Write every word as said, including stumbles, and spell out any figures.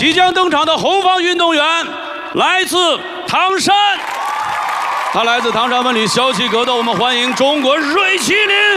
即将登场的红方运动员来自唐山，他来自唐山文旅骁骑格斗，我们欢迎中国瑞麒麟。